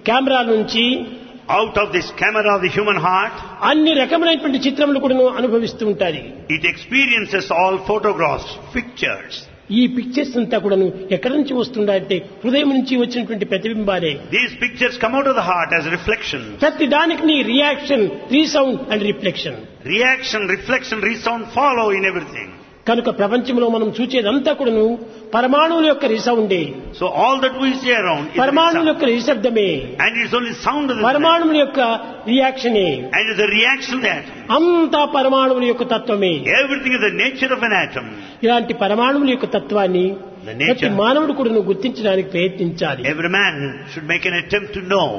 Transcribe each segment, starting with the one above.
Camera నుంచి out of this camera of the human heart, అన్ని రకమైనటువంటి చిత్రములు కూడా అనుభవిస్తూ ఉంటాయి. it experiences all photographs, pictures. ఈ పిక్చర్స్ అంతా కూడాను ఎక్కడి నుంచి వస్తుందంటే హృదయం నుంచి వచ్చినటువంటి ప్రతిబింబాలే. These pictures come out of the heart as reflection. ప్రతి దానికి నీ reaction, resound and reflection. Reaction, reflection, resound follow in everything. కనుక ప్రపంచంలో మనం చూచేదంతా కూడాను పరమాణువుల యొక్క రిసౌండే. So all that we see around is పరమాణువుల sound. యొక్క నిశ్శబ్దమే. And it's only sound of the పరమాణువుల యొక్క రియాక్షనే. and it's the reaction of the atom. అంతా పరమాణువుల యొక్క తత్వమే. Everything is the nature of an atom. ఇలాంటి పరమాణువుల యొక్క తత్వాన్ని The nature. ప్రతి మానవుడు కూడా గుర్తించడానికి ప్రయత్నించాలి. Every man should make an attempt to know.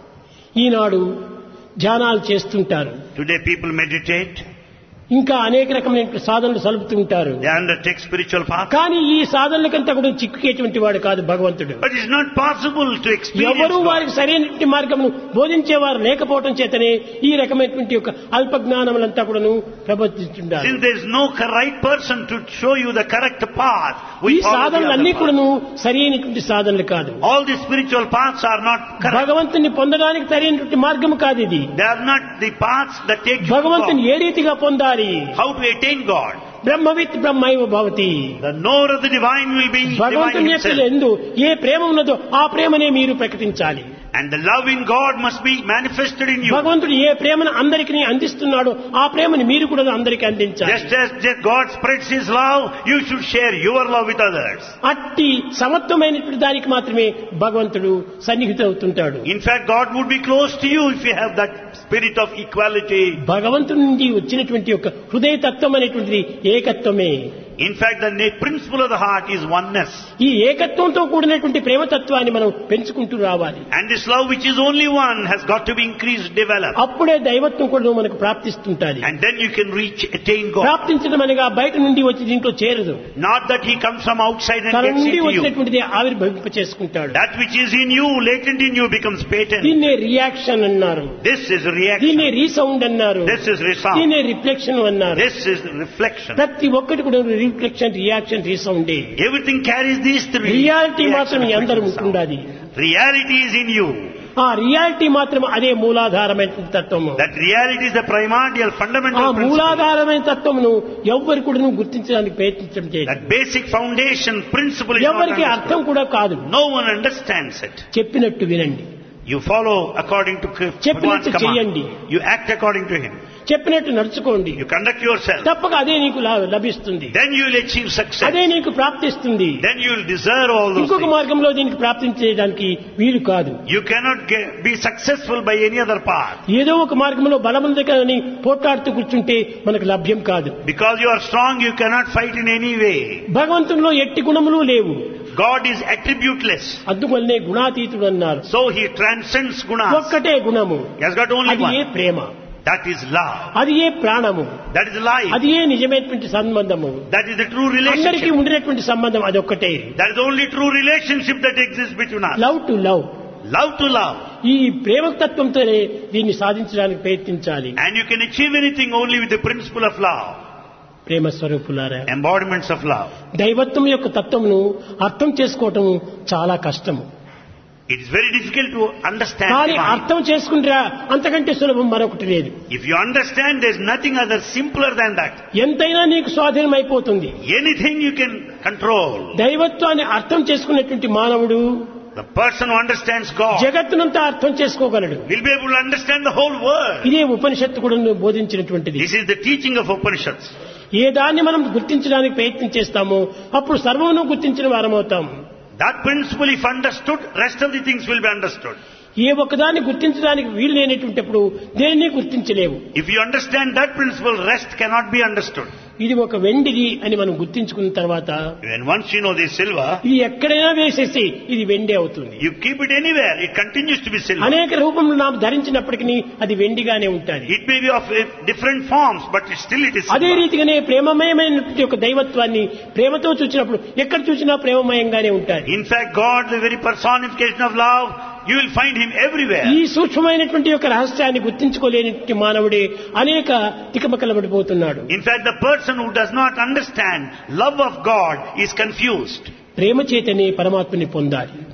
ఈనాడు ధ్యానాలు చేస్తుంటారు. Today people meditate, ఇంకా అనేక రకమైన సాధనలు సలుపుతూ ఉంటారు. they undertake spiritual path. కానీ ఈ సాధనలకంతా కూడా చిక్కుకేటువంటి వాడు కాదు భగవంతుడు. But it's not possible to experience ఎవరు God. వారికి సరైనటువంటి మార్గమును బోధించేవారు లేకపోవటం చేతనే ఈ రకమైనటువంటి యొక్క అల్ప జ్ఞానములంతా కూడాను ప్రబోధిస్తుంటారు. Since there is no right person to show you the correct path, ఈ we follow the సాధనలన్నీ other path. కూడాను సరైనటువంటి సాధనలు కాదు. All the spiritual paths are not correct. భగవంతుని పొందడానికి సరైనటువంటి మార్గం కాదు ఇది. They are not the paths that take you to భగవంతుని God. ఏ రీతిగా పొందాలి? How to attain God. బ్రహ్మవిత్ బ్రహ్మైవ Bhavati. The knower of the divine will be divine భగవంతుని యొక్క himself. ఎందు ఏ ప్రేమ ఉన్నదో ఆ ప్రేమనే మీరు ప్రకటించాలి. And the love in God must be manifested in you. భగవంతుడు ఏ ప్రేమను అందరికీ అందిస్తున్నాడో ఆ ప్రేమను మీరు కూడా అందరికీ అందించాలి. Just God spreads His love, you should share your love with others. అట్టి సమత్వమైనటువంటి దానికి మాత్రమే భగవంతుడు సన్నిహితుడవుతుంటాడు. In fact, God would be close to you if you have that spirit of equality. భగవంతుడి నుండి వచ్చినటువంటి యొక్క హృదయ తత్వం అనేటువంటిది ఏకత్వమే. In fact, the principle of the heart is oneness. ఈ ఏకత్వంతో కూడినటువంటి ప్రేమతత్వాన్ని మనం పెంచుకుంటూ రావాలి. And this love which is only one has got to be increased, developed. అప్పుడే దైవత్వం కూడా మనకు ప్రాప్తిస్తుంటాది. And then you can attain God. ప్రాప్తించడం అనగా బయట నుండి వచ్చి దీంట్లో చేరదు. Not that He comes from outside and తన gets నుండి into you. వచ్చినటువంటిది ఆవిర్భవింప చేసుకుంటాడు. That which is in you, latent in you, becomes patent. దీన్నే రియాక్షన్ అన్నారు. This is reaction. దీన్నే రీసౌండ్ అన్నారు. This is resound. దీన్నే రిఫ్లెక్షన్ అన్నారు. This is reflection. ప్రతి ఒక్కటి కూడా reflection, reaction, రీసౌండే. Everything carries these three. Reality మాత్రం Reaction, అందరూ reflection, ఉంటుండాలి. sound. Reality is in you. ఆ రియాలిటీ మాత్రం అదే మూలాధారమైన తత్వము. That reality is the primordial, ఆ fundamental principle. మూలాధారమైన తత్వమును ఎవ్వరు కూడా గుర్తించడానికి ప్రయత్నించడం చేయదు. That basic foundation principle is not ఎవరికి అర్థం understood. కూడా కాదు. No one understands it. చెప్పినట్టు వినండి, You follow according to Bhagwan's చెప్పినట్టు చేయండి, command. You act according to Him. చెప్పినట్టు నడుచుకోండి. You conduct yourself. తప్పక అదే నీకు లభిస్తుంది. Then you will achieve success. అదే నీకు ప్రాప్తిస్తుంది. Then you will deserve all those ఇంకొక things. మార్గంలో దీనికి ప్రాప్తించడానికి వీలు కాదు. You cannot be successful by any other path. ఏదో ఒక మార్గంలో బలముంది కదని పోట్లాడుతూ కూర్చుంటే మనకు లభ్యం కాదు. Because you are strong, you cannot fight in any way. భగవంతునిలో ఎట్టి గుణములు లేవు. God is attributeless. అందువల్లనే గుణాతీతుడు అన్నారు. So He transcends gunas. ఒక్కటే గుణము, He has got only అది ఏ one. Prema, That is love. అది ఏ ప్రాణము, That is life. అది ఏ నిజమైనటువంటి సంబంధము. That is the true అందరికీ relationship. ఉండినటువంటి సంబంధం అది ఒక్కటే. That is the only true relationship that exists between us. Love to love. Love to love. ఈ ప్రేమ తత్వంతోనే దీన్ని సాధించడానికి ప్రయత్నించాలి. And you can achieve anything only with the principle of love. ప్రేమ స్వరూపులారా, Embodiments of love. దైవత్వం యొక్క తత్వమును అర్థం చేసుకోవటం చాలా కష్టము. It is very difficult to understand. కానీ divine. అర్థం చేసుకుంటా అంతకంటే సులభం మరొకటి లేదు. If you understand, there is nothing other simpler than that. ఎంతైనా నీకు స్వాధీనం అయిపోతుంది. Anything you can control. దైవత్వాన్ని అర్థం చేసుకునేటువంటి మానవుడు The person who understands God జగత్తునంతా అర్థం చేసుకోగలడు. will be able to understand the whole world. ఇదే ఉపనిషత్తు కూడా బోధించినటువంటిది. This is the teaching of Upanishads. ఏ దాన్ని మనం గుర్తించడానికి ప్రయత్నం చేస్తామో అప్పుడు సర్వమును గుర్తించిన వారమవుతాం. That principle, if understood, rest of the things will be understood. ఏ ఒక్కదాన్ని గుర్తించడానికి వీలు లేనటువంటిప్పుడు దేన్ని గుర్తించలేవు. If you understand that principle, rest cannot be understood. ఇది ఒక వెండిది అని మనం గుర్తించుకున్న తర్వాత When once you know this silver, ఇది ఎక్కడైనా వేసేసి ఇది వెండి అవుతుంది. you keep it anywhere, it continues to be silver. అనేక రూపంలో நாம் ధరించినప్పటికీ అది వెండిగానే ఉంటుంది. It may be of different forms, but still it is అదే silver. రీతిగానే ప్రేమమయమైనటువంటి ఒక దైవత్వాన్ని ప్రేమతో చూసినప్పుడు ఎక్కడ చూసినా ప్రేమమయంగానే ఉంటాయి. In fact, God, the very personification of love, you will find Him everywhere. ఈ సూక్ష్మమైనటువంటి యొక్క రహస్యాన్ని గుర్తించుకోలేని మానవుడే అనేక తికమకలు పడిపోతున్నాడు. In fact, the person who does not understand love of God is confused. ప్రేమ చేతనే పరమాత్మని పొందాలి.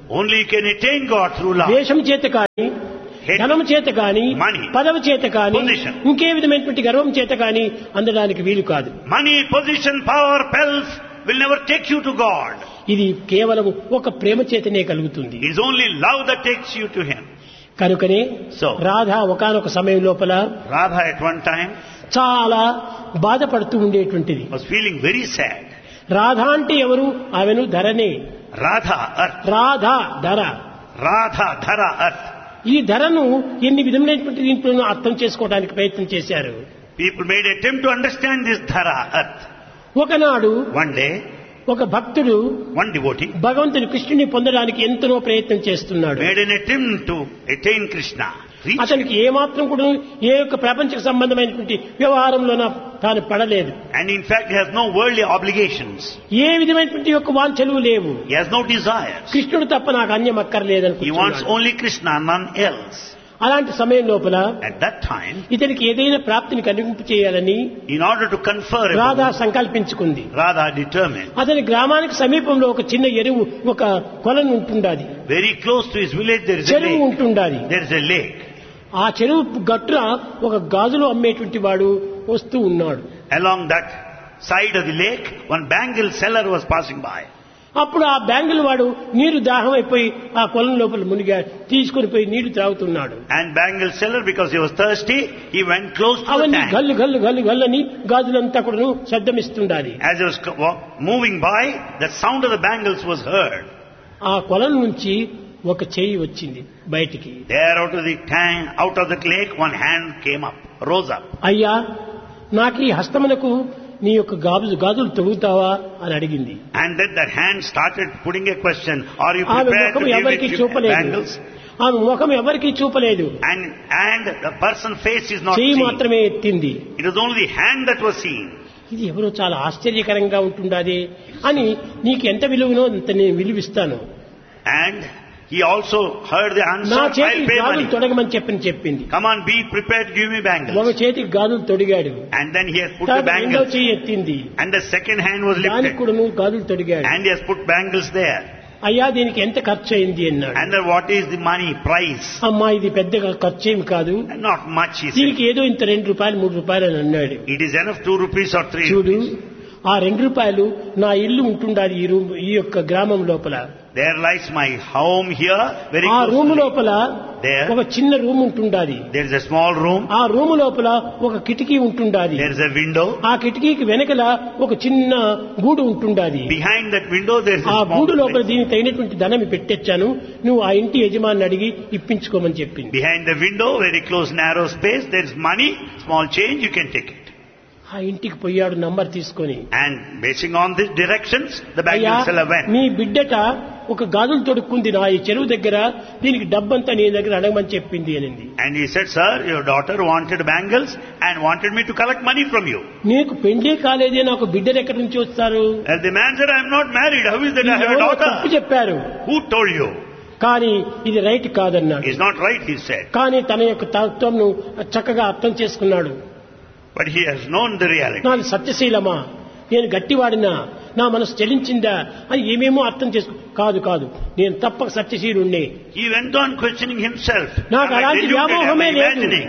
Only you can attain God through love. ద్వేషం చేత కానీ, ధనం చేత కానీ, Money, పదవి చేత కానీ, position, ఇంకే విధమైనటువంటి గర్వం చేత కానీ అందడానికి వీలు కాదు. money, position, power, wealth will never take you to God. ఇది కేవలం ఒక ప్రేమ చేతనే కలుగుతుంది. It is only love that takes you to Him. కనుకనే So, రాధ ఒకానొక సమయం లోపల Radha at one time చాలా బాధపడుతూ ఉండేటువంటిది. was feeling very sad. Radha అంటే ఎవరు? ఆమెను ధరనే. Radha, earth. రాధ ధర. Radha, Dhara, earth. ఈ ధరను ఎన్ని విధములైనటువంటి దీంట్లోనూ అర్థం చేసుకోవడానికి ప్రయత్నం చేశారు. People made attempt to understand this Dhara, earth. ఒకనాడు One day, ఒక భక్తుడు one devotee భగవంతుని కృష్ణుని పొందడానికి ఎంతనో ప్రయత్నం చేస్తున్నాడు. made an attempt to attain Krishna. Reach అతనికి ఏమాత్రం కూడా ఏ యొక్క ప్రపంచ సంబంధమైనటువంటి వ్యవహారంలోన తాను పడలేదు. And in fact, he has no worldly obligations. ఏ విధమైనటువంటి యొక్క వాంఛలు లేవు. He has no desires. కృష్ణుడు తప్ప నాకు అన్యం He wants అక్కర్లేదనుకుంటున్నాడు. only Krishna, none else. అలాంటి సమయం లోపల At that time, ఇతనికి ఏదైనా ప్రాప్తిని కలిగింపు చేయాలని in order to confer Radha upon, సంకల్పించుకుంది. Radha determined, అతని గ్రామానికి సమీపంలో ఒక చిన్న ఎరువు, ఒక కొలను ఉంటుండాది, very close to his village there is a చెరువు lake. ఉంటుండాది. There is a lake. ఆ చెరువు గట్టున ఒక గాజులు అమ్మేటువంటి వాడు వస్తూ ఉన్నాడు. Along that side of the lake, one bangle seller was passing by. అప్పుడు ఆ బ్యాంగిల్ వాడు నీరు దాహం అయిపోయి ఆ కొలం లోపల మునిగా తీసుకుని పోయి నీళ్లు త్రాగుతున్నాడు. And bangle seller, because he was thirsty, he went close to the అవన్నీ tank. గల్లు గల్లు గల్లు గల్లని గాజులంతా కూడా శబ్దమిస్తుండాలి. As he was moving by, the sound of the bangles was heard. ఆ కొలం నుంచి ఒక చెయ్యి వచ్చింది బయటికి. There out of the tank, out of the lake, one hand came up, rose up. అయ్యా, నాకు ఈ హస్తమునకు నీ యొక్క గాజులు తొడుగుతావా అని అడిగింది. And then that hand started putting a question, are you ఆమె prepared to ముఖం give ఎవరికి it చూపలేదు. bangles? ఆమె ముఖం ఎవరికి చూపలేదు. And the person's face is not చెయ్యి seen. మాత్రమే ఎత్తింది. It was only the hand that was seen. ఇది ఎవరో చాలా ఆశ్చర్యకరంగా ఉంటుండాది అని నీకు ఎంత విలువనో అంత నేను విలువిస్తాను. And he also heard the answer, నా I'll చేతికి pay గాజులు money. తొడగమని చెప్పింది. Come on, be prepared to give me ఒక bangles. చేతికి గాజులు తొడిగాడు. And then he has put the రెండో bangles. చెయ్యి ఎత్తింది. And the second hand was దానికి lifted. కూడా నువ్వు గాజులు తొడిగాడు. And he has put bangles there. అయ్యా, దీనికి ఎంత ఖర్చు అయింది అన్నాడు. And then what is the money price? అమ్మా, ఇది పెద్దగా ఖర్చు ఏమి కాదు, Not much, he said. దీనికి ఏదో ఇంత ₹2 ₹3 అని అన్నాడు. It is enough 2 rupees or 3 చూడు, rupees. ఆ ₹2 నా ఇల్లు ఉంటుండాలి ఈ యొక్క గ్రామం లోపల. There lies my home here, very ఆ close రూము to me. లోపల There. ఒక చిన్న రూమ్ ఉంటుండాలి. There is a small room. ఆ రూము లోపల ఒక కిటికీ ఉంటుండాలి. There is a window. ఆ కిటికీకి వెనకల ఒక చిన్న గూడు ఉంటుండాలి. Behind that window there is ఆ a small గూడు లోపల place. దీనికి తగినటువంటి ధనం పెట్టొచ్చాను, నువ్వు ఆ ఇంటి యజమాని అడిగి ఇప్పించుకోమని చెప్పింది. Behind the window, very close narrow space, there is money, small change, you can take it. ఆ ఇంటికి పోయాడు నంబర్ తీసుకొని. And basing on these directions, the అయ్యా, bangle seller went. నీ బిడ్డట ఒక గాజులు తొడుక్కుంది నా ఈ చెరువు దగ్గర, దీనికి డబ్బంతా నీ దగ్గర అడగమని చెప్పింది అనింది. And he said, sir, your daughter wanted bangles and wanted me to collect money from you. నీకు పెండే కాలేదే, నాకు బిడ్డలు ఎక్కడి నుంచి వస్తారు? And the man said, I am not married. How is that I have a ఎవరో తప్పు daughter? చెప్పారు, Who told you? కానీ ఇది రైట్ కాదన్నాడు. It's not right, he said. కానీ తన యొక్క తత్వంను చక్కగా అర్థం చేసుకున్నాడు. But he has known the reality. నాది సత్యశీలమా, నేను గట్టివాడినా, నా మనసు చలించిందా అని ఏమేమో అర్థం చేసుకో. కాదు కాదు, నేను తప్పక సత్యశీలుణ్ణి. He went on questioning himself. నాకు Am I అలాంటి deluded? Am I వ్యామోహమే లేదు, imagining?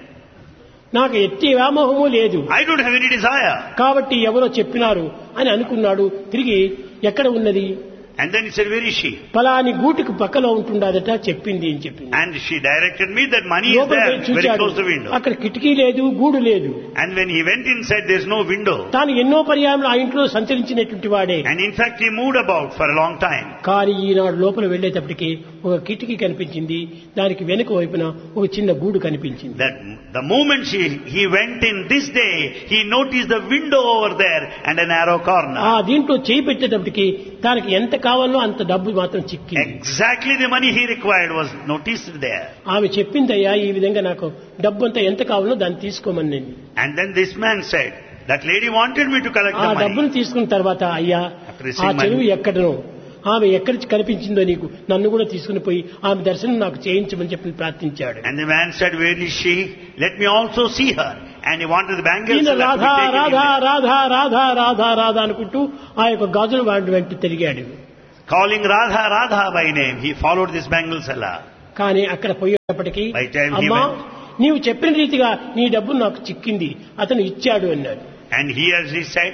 నాకు ఎట్టి వ్యామోహము లేదు, I don't have any desire. కాబట్టి ఎవరో చెప్పినారు అని అనుకున్నాడు. తిరిగి ఎక్కడ ఉన్నది? And then he said, where is she? పలాని గూటికి పక్కలో ఉంటుండదట చెప్పింది అని చెప్పింది. And she directed me that money is లోపలికి there, పోయి very చూచాడు, close to the window. అక్కడ కిటికీ లేదు, గూడు లేదు. And when he went inside, there's no window. తాను ఎన్నో పర్యాయంలో ఆ ఇంట్లో సంచరించినటువంటి వాడే. And in fact, he moved about for a long time. కానీ ఈనాడు లోపల వెళ్లేటప్పటికి ఒక కిటికీ కనిపించింది, దానికి వెనుక వైపున ఒక చిన్న గూడు కనిపించింది. That the moment he went in this day, he noticed the window over there and a narrow ఆ corner. దీంట్లో చేయి పెట్టేటప్పటికి తనకి ఎంత కావాలో అంత డబ్బు మాత్రం చిక్కింది. Exactly the money he required was noticed there. ఆమె చెప్పిందయ్యా, ఈ విధంగా నాకు డబ్బు అంతా ఎంత కావాలో దాన్ని తీసుకోమని. And then this man said, that lady wanted me to collect ఆ the money. డబ్బును తీసుకున్న తర్వాత, అయ్యా, After ఆ receiving చెరువు money, ఎక్కడనో, ఆమె ఎక్కడి కనిపించిందో నీకు, నన్ను కూడా తీసుకుని పోయి ఆమె దర్శనం నాకు చేయించమని చెప్పి ప్రార్థించాడు. and the man said, where is she? Let me also see her. And he wanted the bangles. ఈయన So that Radha we take him in Radha there. Radha Radha Radha Radha అనుకుంటూ ఆ యొక్క గాజుల వాడి వెంట తిరిగాడు. calling Radha, Radha by name. He followed this bangle seller. కానీ అక్కడ పోయేటప్పటికి By time he అమ్మా went. నీవు చెప్పిన రీతిగా నీ డబ్బు నాకు చిక్కింది, అతను ఇచ్చాడు అన్నాడు. And here he said,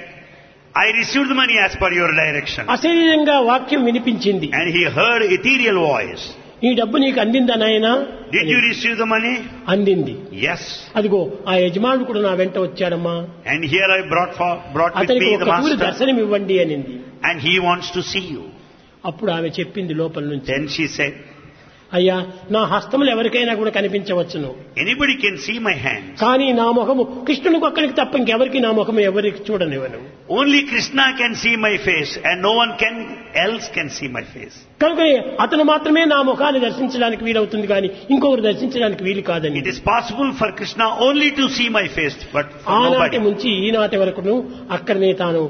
I received the money as per your direction. అశరీరంగా వాక్యం వినిపించింది. And he heard ethereal voice. ఈ డబ్బు నీకు అందిందా నాయనా? Did you receive the money? అందింది. Yes. అదిగో ఆ యజమానుడు కూడా నా వెంట వచ్చాడమ్మా, And here I brought with అతనికి me the ఒక తూరి master. దర్శనం ఇవ్వండి అనింది. And he wants to see you. అప్పుడు ఆమె చెప్పింది లోపల నుంచి, Then she said, అయ్యా నా హస్తములు ఎవరికైనా కూడా కనిపించవచ్చును, anybody can see my hands. కానీ నా ముఖము కృష్ణునికి ఒక్కరికి తప్ప ఇంకెవరికి నా ముఖము ఎవరికి చూడనివ్వను. Only Krishna can see my face and no one else can see my face. కనుక అతను మాత్రమే నా ముఖాన్ని దర్శించడానికి వీలవుతుంది, కానీ ఇంకొకరు దర్శించడానికి వీలు కాదని. It is possible for Krishna only to see my face, but for ఆనాటి nobody. నుంచి ఈనాటి వరకును అక్కడనే తాను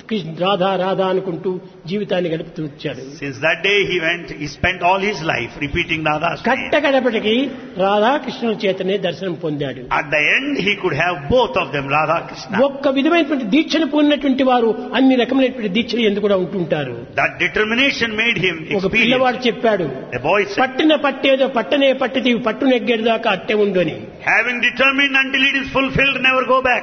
రాధా రాధా అనుకుంటూ జీవితాన్ని గడుపుతూ వచ్చాడు. Since that day he spent all his life repeating Radha's name. కట్టకడపటికి Radha కృష్ణుల చేతనే దర్శనం పొందాడు. At the end he could have both of them, Radha Krishna. ఒక్క విధమైనటువంటి దీక్షను పొందినటువంటి వారు అన్ని రకమైనటువంటి దీక్షలు ఎందుకు కూడా ఉంటుంటారు. That determination made him ఒక పిల్లవాడు experience. చెప్పాడు, A boy said, పట్టిన పట్టేదో పట్టనే పట్టితే పట్టు నెగ్గేదాకా అట్టే ఉండు అని. having determined until it is fulfilled, never go back.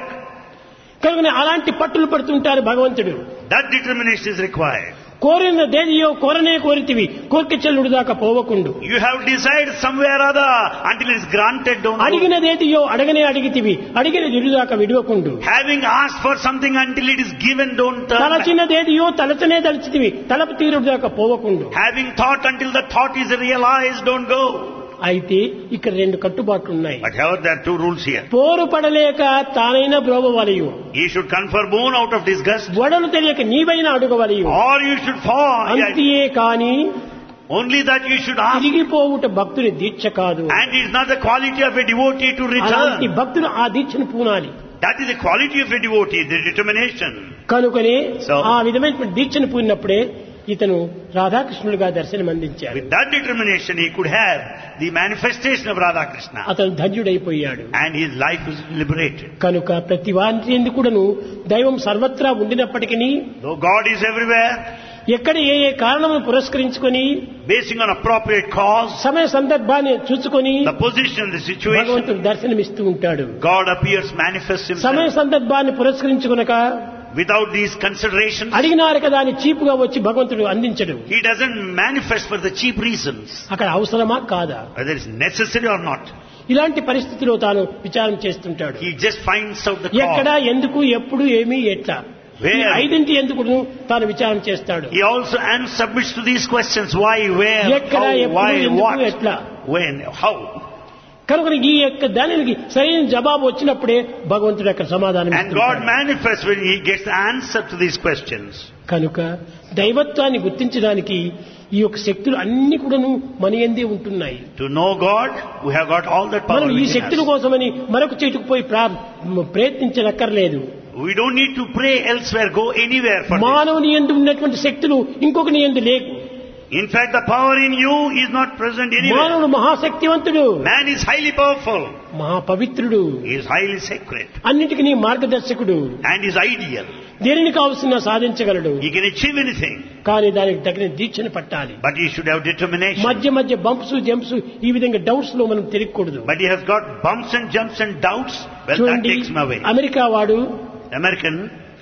కనుక అలాంటి పట్టులు పడుతుంటారు భగవంతుడు. That determination is required. కోరిన దేనియో కోరనే కోరితివి కోరిక చెల్లుడు దాకా పోవకుండు. You have desired somewhere or other until it is granted, don't go. అడిగినదేదియో అడగనే అడిగితివి అడిగిన దిడుదాకా విడువకుండు. Having asked for something until it is given, don't turn back. తలచినదేదియో తలచనే తలచితివి తలపు తీరుడు దాకా పోవకుండు. Having thought until the thought is realized, don't go. అయితే ఇక్కడ రెండు కట్టుబాట్లు ఉన్నాయి. But however, there are two rules here. పోరు పడలేక తానైనా బ్రోవవలయు, He should confer boon out of disgust, వడలు తెలియక నీవైనా అడుగవలయు. or you should fall. అంతియే కాని Only that you should ask. తిరిగిపోవుట భక్తుని దీక్ష కాదు. And it is not the quality of a devotee to అలాంటి return. భక్తులు ఆ దీక్షను పూనాలి. That is the quality of a devotee, the determination. కనుకనే So- ఆ విధమైన దీక్షను పూనినప్పుడే ఇతను రాధాకృష్ణులుగా దర్శనం అందించాడు. With that determination, he could have the manifestation of Radha Krishna. అతను ధన్యుడైపోయాడు. And his life was liberated. కనుక ప్రతి వారి యందు కూడాను దైవం సర్వత్రా ఉండినప్పటికీ Though God is everywhere, ఎక్కడ ఏ ఏ కారణమును పురస్కరించుకొని basing on appropriate cause, సమయ సందర్భాన్ని చూసుకొని the position, the situation, భగవంతుడు దర్శనమిస్తూ ఉంటాడు. God appears, manifests సమయ himself. సందర్భాన్ని పురస్కరించుకొనక Without these considerations, అడిగినారు కదా అని చీపుగా వచ్చి భగవంతుడు అందించడు. he doesn't manifest for the cheap reasons, అక్కడ అవసరమా కాదా? whether it's necessary or not. ఇలాంటి పరిస్థితిలో తాను విచారం చేస్తుంటాడు. He just finds out the ఎక్కడ cause. ఎందుకు ఎప్పుడు ఏమి ఎట్లా Where? ఈ ఐదింటి ఎందుకు తాను విచారం చేస్తాడు. He also submits to these questions: why, where, ఎక్కడ how, ఎప్పుడు why, ఎందుకు what, ఎట్లా. when, how. కనుక ఈ యొక్క దానికి సరైన జవాబు వచ్చినప్పుడే భగవంతుడు అక్కడ సమాధానం And God ఇస్తుంటాడు. manifests when he gets the answer to these questions. కనుక దైవత్వాన్ని గుర్తించడానికి ఈ యొక్క శక్తులు అన్ని కూడాను మన యందే ఉంటున్నాయి. To know God, we have got all that power మనం ఈ within శక్తుల us. కోసమని మరొక చోటుకు పోయి ప్రయత్నించనక్కర్లేదు. We don't need to pray elsewhere, go anywhere for this. మానవుని యందు ఉన్నటువంటి శక్తులు ఇంకొకని యందు లేవు. In fact, the power in you is not present anywhere. మానవుడు మహాశక్తివంతుడు, Man is highly powerful. మహాపవిత్రుడు, He is highly sacred అన్నిటికీ మార్గదర్శకుడు, and is ideal. దేనిని కావలసిన సాధించగలడు. He can achieve anything, కానీ దానికి తగిన దీక్షను పట్టాలి. but he should have determination. మధ్య మధ్య బంప్స్ జంప్స్ ఈ విధంగా డౌట్స్ లో మనం తిరగకూడదు. But he has got bumps and jumps and doubts. Well, that చూడండి, takes him away. అమెరికా వాడు American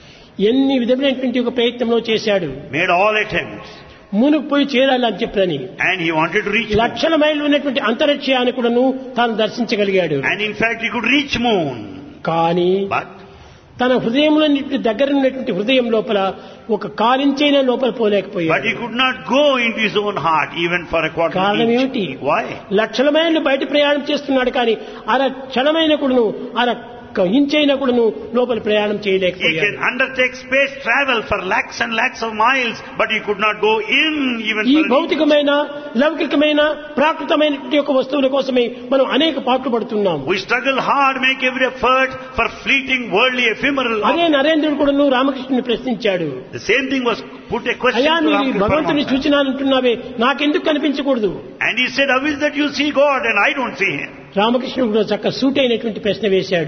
ఎన్ని విధమైనటువంటి ఒక ప్రయత్నంలో చేశాడు. made all attempts, మూనుకు పోయి చేరాలి అని చెప్పని and he wanted to reach moon. లక్షల మైళ్ళు ఉన్నటువంటి అంతరిక్షయాన్ని కూడాను తాను దర్శించగలిగాడు. And in fact, he could reach moon. కానీ But తన హృదయంలో దగ్గర ఉన్నటువంటి హృదయం లోపల ఒక కాలించైనా లోపల he పోలేకపోయాడు. could not go into his own heart even for a quarter కారణం inch. ఏమిటి? Why? లక్షల మైళ్ళు బయట ప్రయాణం చేస్తున్నాడు, కానీ అర క్షణమైన కూడాను అర ఇంచైనా కూడాను లోపల ప్రయాణం He చేయలేకపోయాడు. can undertake space travel for lakhs and lakhs of miles, but he could not go in even ఈ for an inch. భౌతికమైన లౌకికమైన ప్రాకృతమైనటువంటి యొక్క వస్తువుల కోసమే మనం అనేక పాటలు పడుతున్నాం. We struggle hard, make every effort for fleeting, worldly, ephemeral. అదే నరేంద్రుడు కూడాను రామకృష్ణుని ప్రశ్నించాడు. The same thing was put a question అయ్యా to నీవు Ramkrishna భగవంతుని Paramahamsa. చూచినానంటున్నావే నాకెందుకు కనిపించకూడదు? And he said, how is that you see God and I don't see him? రామకృష్ణుడు కూడా చక్క సూట్ అయినటువంటి ప్రశ్న వేశాడు.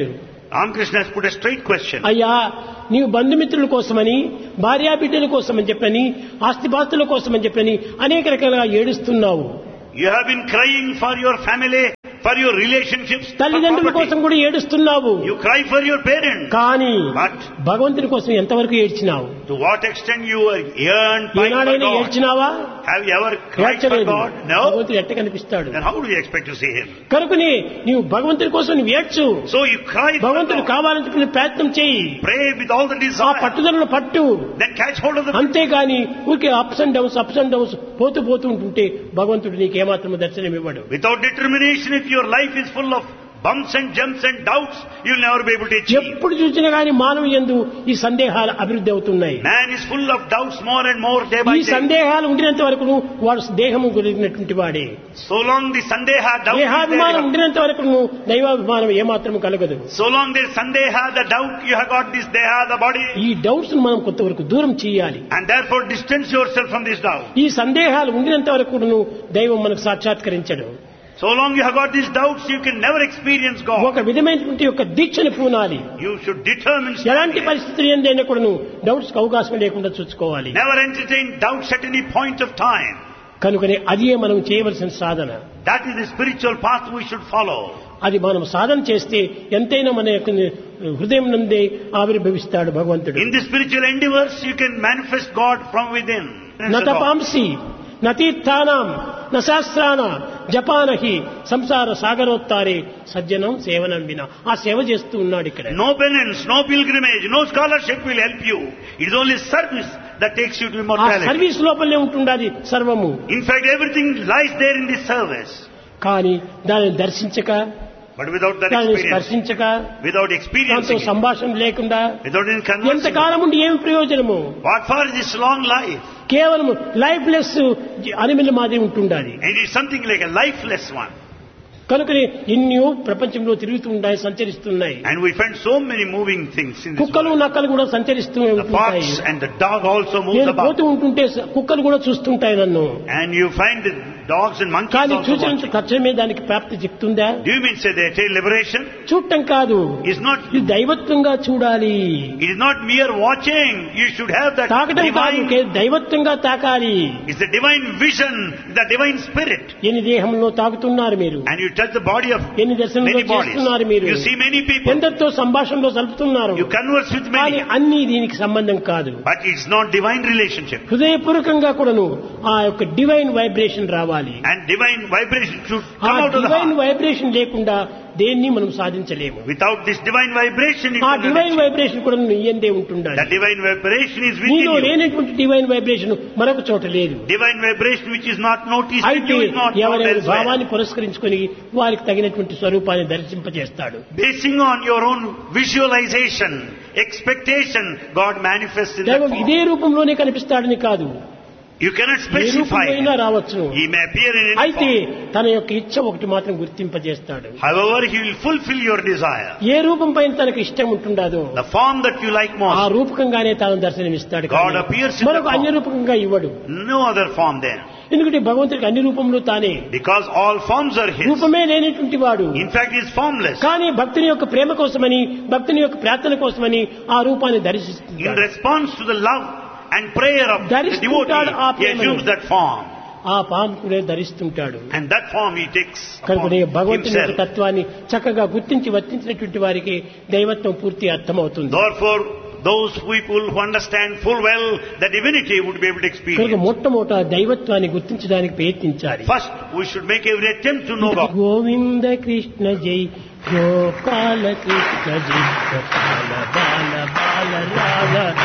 Ramakrishna has put a straight question. అయ్యా నీవు బంధుమిత్రుల కోసమని భార్యా బిడ్డల కోసమని చెప్పని ఆస్తిపాస్తుల కోసమని చెప్పని అనేక రకాలుగా ఏడుస్తున్నావు. You have been crying for your family, for your relationships, for తల్లిదండ్రుల కోసం property. కూడా ఏడుస్తున్నావు. You cry for your parents. కానీ But భగవంతుని కోసం ఎంతవరకు ఏడ్చినావు? to what extent you are yearned by ఏనాడైనా God? ఏడ్చినావా? Have you ever cried for ఏడ్చలేదు. God? No. భగవంతుడు ఎట్ట కనిపిస్తాడు? Then how do you expect to see Him? కనుకని నీవు భగవంతుని కోసం నువ్వు ఏడ్చు. So you cry for భగవంతుడు God. కావాలని చెప్పి ప్రయత్నం చేయి. Pray with all the ఆ desire. పట్టుదలను పట్టు. Then catch hold of the. అంతేగాని ఊరికే అప్స్ అండ్ డౌన్స్ పోతూ ఉంటుంటే భగవంతుడు నీకు ఏమాత్రం దర్శనం ఇవ్వడు. Without determination, if your life is full of bumps and jumps and doubts, you'll never be able to achieve. ఎప్పుడు చూసినా గాని మానవ యందు ఈ సందేహాలు అభివృద్ధి అవుతున్నాయి. Man is full of doubts more and more day by ఈ day. సందేహాలు ఉండినంత వరకు వాడు దేహము గురినటువంటి వాడే. So long the sandeha doubt is దేహాభిమానం there, ఉండినంత వరకు దైవాభిమానం ఏమాత్రం కలగదు. so long there is sandeha, the doubt, you have got this deha, the body, ఈ డౌట్స్ మనం కొంతవరకు దూరం చేయాలి. and therefore distance yourself from this doubt. ఈ సందేహాలు ఉండినంత వరకు దైవం మనకు సాక్షాత్కరించడు. So long you have got these doubts, you can never experience God. ఒక విధమైనటువంటి యొక్క దీక్షను పూనాలి. You should determine. ఎలాంటి పరిస్థితులు ఏందైనా కూడా డౌట్స్ కి అవకాశం లేకుండా చూసుకోవాలి. Never entertain doubts at any point of time. కనుకనే అదే మనం చేయవలసిన సాధన. That is the spiritual path we should follow. అది మనం సాధన చేస్తే ఎంతైనా మన యొక్క హృదయం నందే ఆవిర్భవిస్తాడు భగవంతుడు. In the spiritual endeavors, you can manifest God from within. నతపాంసి నతీర్థానాం నశాస్త్రాన జపానహి సంసార సాగరోత్తారే సజ్జనం సేవనం వినా. ఆ సేవ చేస్తూ ఉన్నాడు ఇక్కడ. No penance, no pilgrimage, no scholarship will help you. It is only service that takes you to ఆ immortality. సర్వీస్ లోపలనే ఉంటుండాలి సర్వము. In fact, everything lies there in this service. కానీ దానిని దర్శించక, But without that దానిని experience, స్పర్శించక, without దాంతో experiencing it, సంభాషణ లేకుండా without any conversing, ఎంతకాలం ఉండి ఏమి ప్రయోజనము? what for is this long life? కేవలం లైఫ్ లెస్ అనిమల్ మాదిరి ఉంటుండాలి. And it is something like a lifeless one. కనుకని ఎన్నో ప్రపంచంలో తిరుగుతూ ఉన్నాయి, సంచరిస్తున్నాయి. And we find so many moving things in this కుక్కలు world. నక్కలు కూడా సంచరిస్తూ The ఉంటుంటాయి. fox and the dog also moves నేను about. పోతూ ఉంటుంటే కుక్కలు కూడా చూస్తుంటాయి నన్ను. And you find the dogs and monkeys కానీ also చూసినంత watching. తక్షణమే దానికి ప్రాప్తి చెప్తుందా? Do you mean say they attain liberation? చూడటం కాదు, It's not. ఇది దైవత్వంగా చూడాలి. It is not mere watching. You should have that తాకటం కాదు, divine. దైవత్వంగా తాకాలి. It's the divine vision, the divine spirit. ఎన్ని దేహంలో తాకుతున్నారు మీరు, And you touch the body of ఎన్ని దర్శనంలో many bodies. చేస్తున్నారు మీరు, You see many people. ఎందరితో సంభాషణలో జరుపుతున్నారు. You converse with కానీ many. అన్ని దీనికి సంబంధం కాదు. But it's not divine relationship. హృదయపూర్వకంగా కూడాను ఆ యొక్క డివైన్ వైబ్రేషన్ రావాలి. And divine vibration should ఆ come out of the divine heart. Vibration లేకుండా దేన్ని మనం సాధించలేము. Without this divine vibration, you ఆ cannot డివైన్ achieve. వైబ్రేషన్ కూడా నీయందే ఉంటుండాలి. The divine vibration is within నీలో you. లేనటువంటి డివైన్ వైబ్రేషన్ మరొక చోట లేదు. Divine vibration which is not noticed in అయితే you is not found ఎవరెవరి elsewhere. భావాన్ని పురస్కరించుకొని వారికి తగినటువంటి స్వరూపాన్ని దర్శింపజేస్తాడు. Basing on your own visualization, expectation, God manifests in that దైవం form. ఇదే రూపంలోనే కనిపిస్తాడని కాదు, You cannot ఏ specify. రూపంలో రావచ్చు. He may appear in any అయితే form. తన యొక్క ఇచ్చ ఒకటి మాత్రం గుర్తింపజేస్తాడు. However, He will fulfill your desire. ఏ రూపం పైన తనకు ఇష్టం ఉంటుండదో The form that you like ఆ most. రూపకంగానే తాను దర్శనమిస్తాడు. God కానీ appears in మరొక the form. అన్య రూపకంగా ఇవ్వడు. No other form there. ఎందుకంటే భగవంతుడికి అన్ని రూపంలో తానే, Because all forms are His. రూపమే లేనటువంటి వాడు. In fact, He is formless. కానీ భక్తుని యొక్క ప్రేమ కోసమని, భక్తుని యొక్క ప్రార్థన కోసమని ఆ రూపాన్ని In దర్శిస్తున్నాడు. response to the love and prayer of the ధరిస్తుంటాడు ఆ devotee, He ప్రేమను. assumes that form. ఆ పాముకునే ధరిస్తుంటాడు. And that form He takes upon కనుకనే భగవంతుని యొక్క Himself. తత్వాన్ని చక్కగా గుర్తించి వర్తించినటువంటి వారికి దైవత్వం పూర్తి అర్థమవుతుంది. Therefore, those people who understand full well the divinity would be able to కనుక experience. మొట్టమొదట దైవత్వాన్ని గుర్తించడానికి ప్రయత్నించాలి. First, we should make every attempt to know God. Govinda Krishna జై గోపాల కృష్ణ జై గోపాల బాల బాల రాధ